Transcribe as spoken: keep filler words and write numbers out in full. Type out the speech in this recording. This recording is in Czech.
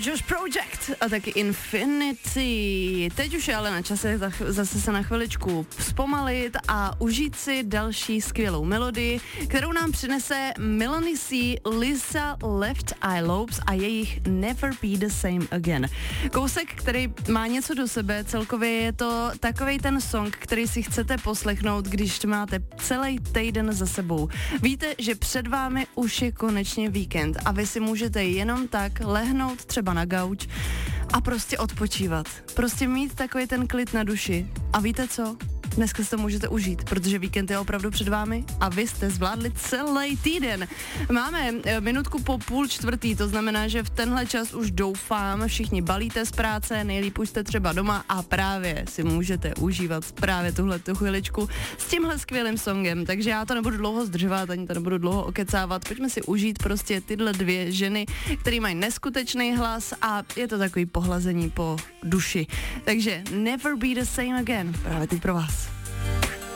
Josh Project a taky Infinity. Teď už je ale na čase zase se na chviličku zpomalit a užít si další skvělou melodii, kterou nám přinese Melanie C, Lisa Left Eye Lopes a jejich Never Be the Same Again. Kousek, který má něco do sebe, celkově je to takovej ten song, který si chcete poslechnout, když máte celý týden za sebou. Víte, že před vámi už je konečně víkend a vy si můžete jenom tak lehnout třeba na gauč a prostě odpočívat. Prostě mít takový ten klid na duši. A víte co? Dneska si to můžete užít, protože víkend je opravdu před vámi a vy jste zvládli celý týden. Máme minutku po půl čtvrtý, to znamená, že v tenhle čas už doufám, všichni balíte z práce, nejlíp už jste třeba doma a právě si můžete užívat právě tuhletu chviličku s tímhle skvělým songem. Takže já to nebudu dlouho zdržovat, ani to nebudu dlouho okecávat. Pojďme si užít prostě tyhle dvě ženy, které mají neskutečný hlas a je to takový pohlazení po duši. Takže Never Be the Same Again, právě teď pro vás.